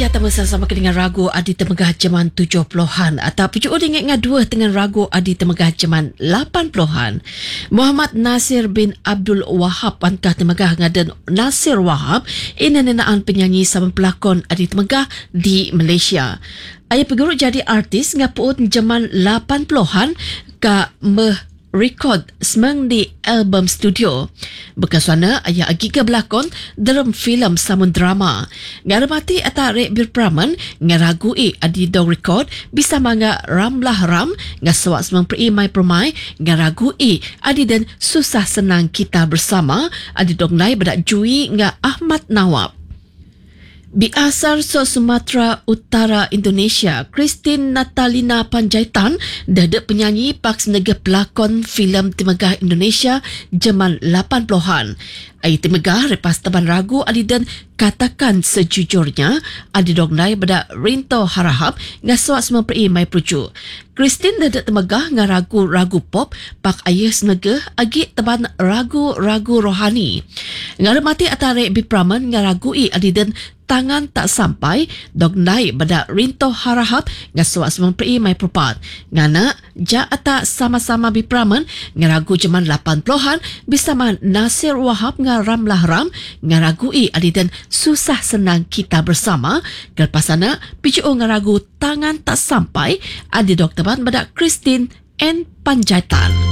jata bersama dengan ragu adi temegah zaman 70-an atau pujuk dengan ngadua dengan ragu adi temegah zaman 80-an. Muhammad Nasir bin Abdul Wahab pantah temegah ngadan Nasir Wahab ini nenaan penyanyi sama pelakon adi temegah di Malaysia. Ayah peguruk jadi artis ngapuut zaman 80-an ka rekod semang di album studio. Bekasana ayah agika berlakon dalam filem samun drama. Ngaramati ata rek berpraman ngaragui adi dong rekod bisa manga ramlah ram ngasawak semang perimai permai ngaragui adi dan susah senang kita bersama adi dong nai bedak jui nga Ahmad Nawab. Biasar Sumatera Utara Indonesia, Christine Natalina Panjaitan dadak penyanyi paks nega pelakon filem temegah Indonesia zaman 80-an. Ai temegah repas taban ragu adi dan katakan sejujurnya adi dognai beda rinto harahap ngasawak semua perimai perujuk. Christine dadak temegah ngaragu-ragu pop pak ayah senega agi taban ragu-ragu rohani. Ngaramati atare bipraman ngaragui adi dan tangan tak sampai dognai beda rinto harahap ngasawak semua perimai perpat. Ngana ja ata sama-sama bipraman ngaragu zaman 80-an bisa man Nasir Wahab ngaram lahram ngaragui adi dan susah senang kita bersama kerpasana picu ngaragu tangan tak sampai adi dokteran pada Christine N Panjaitan.